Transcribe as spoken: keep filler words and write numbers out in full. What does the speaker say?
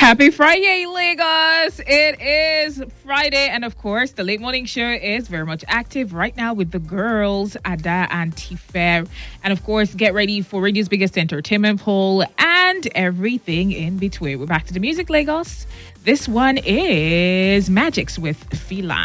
Happy Friday, Lagos! It is Friday, and of course, the Late Morning Show is very much active right now with the girls, Ada and Tifer. And of course, get ready for radio's biggest entertainment poll and everything in between. We're back to the music, Lagos. This one is Magix with Fila.